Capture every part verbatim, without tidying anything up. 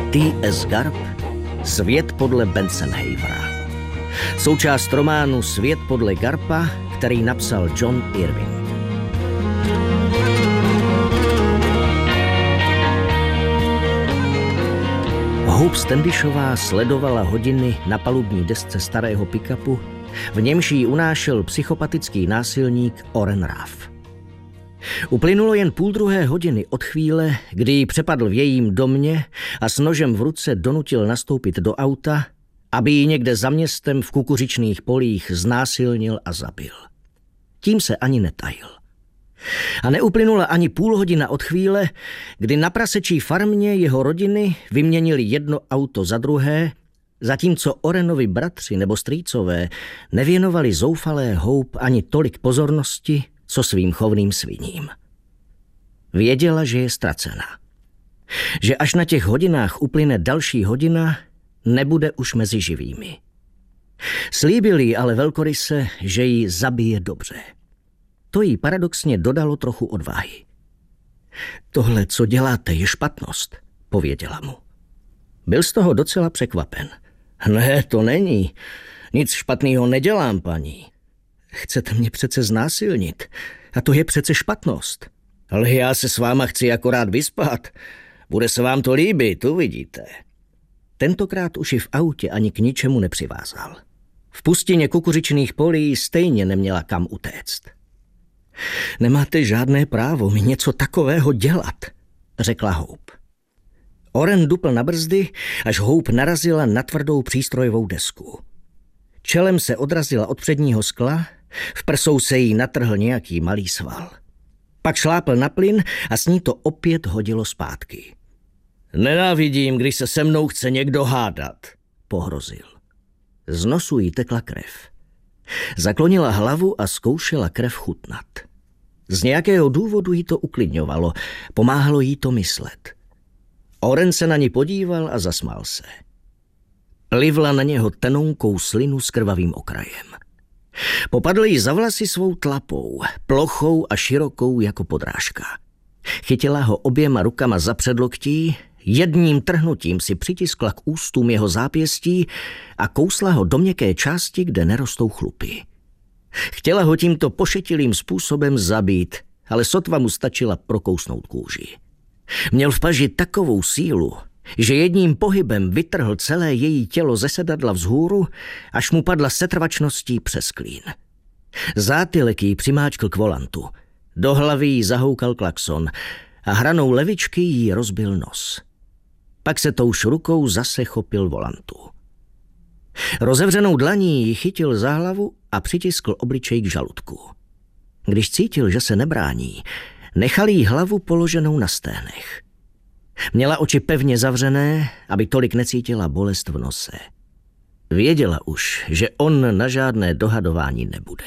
T S. Garp, Svět podle Bensenhavera. Součást románu Svět podle Garpa, který napsal John Irving. Hope Standishová sledovala hodiny na palubní desce starého pick-upu, v němž jí unášel psychopatický násilník Oren Ruff. Uplynulo jen půl druhé hodiny od chvíle, kdy ji přepadl v jejím domě a s nožem v ruce donutil nastoupit do auta, aby ji někde za městem v kukuřičných polích znásilnil a zabil. Tím se ani netajil. A neuplynula ani půl hodina od chvíle, kdy na prasečí farmě jeho rodiny vyměnili jedno auto za druhé, zatímco Orenovi bratři nebo strýcové nevěnovali zoufalé Hope ani tolik pozornosti, co svým chovným sviním. Věděla, že je ztracena. Že až na těch hodinách uplyne další hodina, nebude už mezi živými. Slíbil jí ale velkoryse, že ji zabije dobře. To jí paradoxně dodalo trochu odvahy. Tohle, co děláte, je špatnost, pověděla mu. Byl z toho docela překvapen. Ne, to není. Nic špatného nedělám, paní. Chcete mě přece znásilnit. A to je přece špatnost. Ale já se s váma chci akorát vyspat. Bude se vám to líbit, uvidíte. Tentokrát už i v autě ani k ničemu nepřivázal. V pustině kukuřičných polí stejně neměla kam utéct. Nemáte žádné právo mi něco takového dělat, řekla Hope. Oren dupl na brzdy, až Hope narazila na tvrdou přístrojovou desku. Čelem se odrazila od předního skla, v prsou se jí natrhl nějaký malý sval. Pak šlápl na plyn a s ní to opět hodilo zpátky. Nenávidím, když se se mnou chce někdo hádat, pohrozil. Z nosu jí tekla krev. Zaklonila hlavu a zkoušela krev chutnat. Z nějakého důvodu jí to uklidňovalo, pomáhalo jí to myslet. Oren se na ní podíval a zasmál se. Plivla na něho tenonkou slinu s krvavým okrajem. Popadl jí za vlasy svou tlapou, plochou a širokou jako podrážka. Chytila ho oběma rukama za předloktí, jedním trhnutím si přitiskla k ústům jeho zápěstí a kousla ho do měkké části, kde nerostou chlupy. Chtěla ho tímto pošetilým způsobem zabít, ale sotva mu stačila prokousnout kůži. Měl v paži takovou sílu, že jedním pohybem vytrhl celé její tělo ze sedadla vzhůru, až mu padla setrvačností přes klín. Zátylek jí přimáčkl k volantu. Do hlavy jí zahoukal klakson a hranou levičky jí rozbil nos. Pak se touž rukou zase chopil volantu. Rozevřenou dlaní ji chytil za hlavu a přitiskl obličej k žaludku. Když cítil, že se nebrání, nechal jí hlavu položenou na sténech. Měla oči pevně zavřené, aby tolik necítila bolest v nose. Věděla už, že on na žádné dohadování nebude.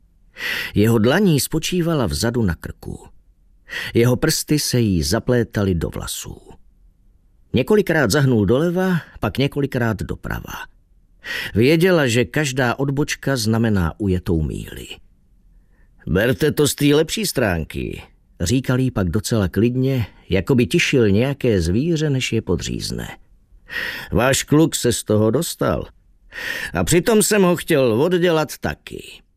Jeho dlaní spočívala vzadu na krku. Jeho prsty se jí zaplétaly do vlasů. Několikrát zahnul doleva, pak několikrát doprava. Věděla, že každá odbočka znamená ujetou míli. Berte to z té lepší stránky, říkal jí pak docela klidně, jako by tišil nějaké zvíře, než je podřízne. Váš kluk se z toho dostal. A přitom jsem ho chtěl oddělat taky.